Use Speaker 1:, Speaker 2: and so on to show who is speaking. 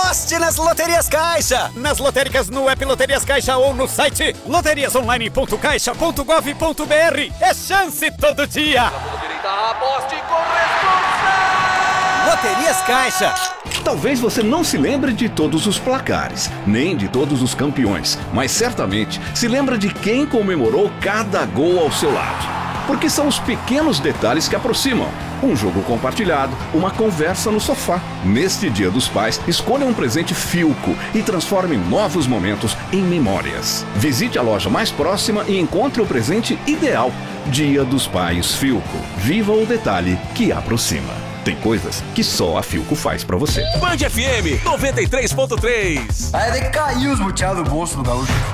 Speaker 1: Aposte nas Loterias Caixa!
Speaker 2: Nas lotéricas no app Loterias Caixa ou no site loteriasonline.caixa.gov.br. É chance todo dia!
Speaker 3: Aposte com responsa!
Speaker 1: Loterias Caixa!
Speaker 4: Talvez você não se lembre de todos os placares, nem de todos os campeões, mas certamente se lembra de quem comemorou cada gol ao seu lado. Porque são os pequenos detalhes que aproximam. Um jogo compartilhado, uma conversa no sofá. Neste Dia dos Pais, escolha um presente Philco e transforme novos momentos em memórias. Visite a loja mais próxima e encontre o presente ideal. Dia dos Pais Philco. Viva o detalhe que aproxima. Tem coisas que só a Philco faz pra você.
Speaker 5: Band FM 93.3.
Speaker 6: É de cair os buteados do bolso do gaúcho.